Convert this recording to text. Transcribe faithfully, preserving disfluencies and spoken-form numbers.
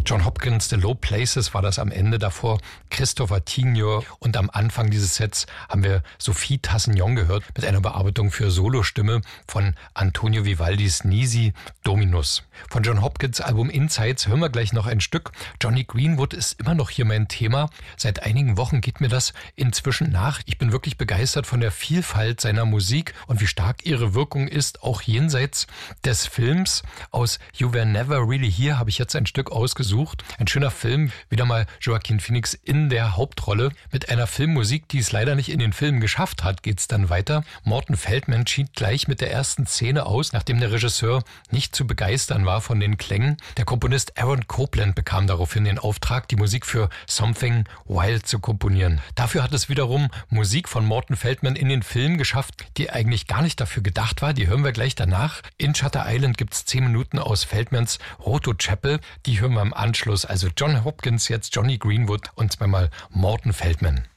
John Hopkins, The Low Places war das am Ende, davor Christopher Tignor und am Anfang dieses Sets haben wir Sophie Tassignon gehört mit einer Bearbeitung für Solostimme von Antonio Vivaldis Nisi Dominus. Von John Hopkins Album Insights hören wir gleich noch ein Stück. Johnny Greenwood ist immer noch hier mein Thema. Seit einigen Wochen geht mir das inzwischen nach. Ich bin wirklich begeistert von der Vielfalt seiner Musik und wie stark ihre Wirkung ist, auch jenseits des Films. Aus You Were Never Really Here habe ich jetzt ein Stück ausgesucht. Ein schöner Film, wieder mal Joaquin Phoenix in der Hauptrolle. Mit einer Filmmusik, die es leider nicht in den Film geschafft hat, geht's dann weiter. Morton Feldman schied gleich mit der ersten Szene aus, nachdem der Regisseur nicht zu begeistern war von den Klängen. Der Komponist Aaron Copland bekam daraufhin den Auftrag, die Musik für Something Wild zu komponieren. Dafür hat es wiederum Musik von Morton Feldman in den Film geschafft, die eigentlich gar nicht dafür gedacht war. Die hören wir gleich danach. In Shutter Island gibt's zehn Minuten aus Feldmans Roto Chapel. Die hören wir im Anschluss. Also John Hopkins, jetzt Johnny Greenwood und zweimal Morton Feldman.